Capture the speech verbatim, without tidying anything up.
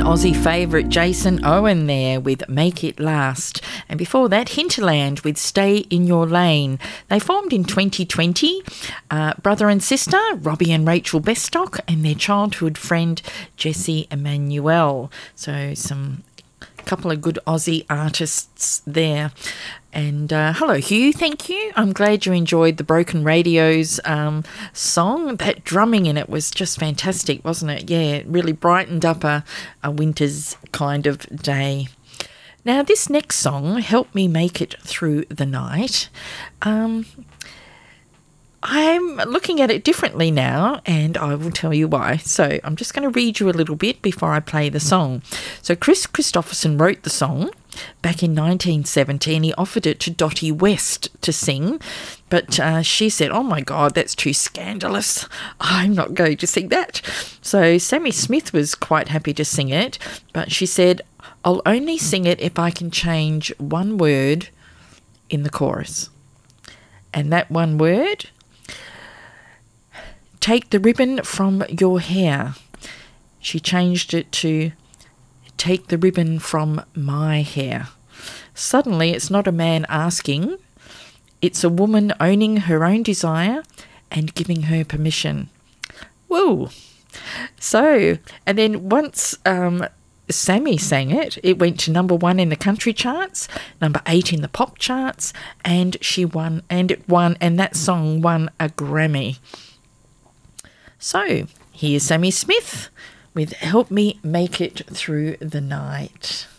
Aussie favourite Jason Owen there with Make It Last. And before that, Hinterland with Stay in Your Lane. They formed in twenty twenty, uh, brother and sister, Robbie and Rachel Bestock, and their childhood friend, Jessie Emmanuel. So some couple of good Aussie artists there. And uh, hello, Hugh. Thank you. I'm glad you enjoyed the Broken Radio's um, song. That drumming in it was just fantastic, wasn't it? Yeah, it really brightened up a, a winter's kind of day. Now, this next song, Help Me Make It Through the Night, um, I'm looking at it differently now, and I will tell you why. So I'm just going to read you a little bit before I play the song. So Chris Christopherson wrote the song back in nineteen seventy, and he offered it to Dottie West to sing, but uh, she said, oh my God, that's too scandalous. I'm not going to sing that. So Sammy Smith was quite happy to sing it, but she said, I'll only sing it if I can change one word in the chorus. And that one word, take the ribbon from your hair. She changed it to take the ribbon from my hair. Suddenly, it's not a man asking, it's a woman owning her own desire and giving her permission. Woo! So, and then once um, Sammy sang it, it went to number one in the country charts, number eight in the pop charts, and she won, and it won, and that song won a Grammy. So, here's Sammy Smith with Help Me Make It Through the Night.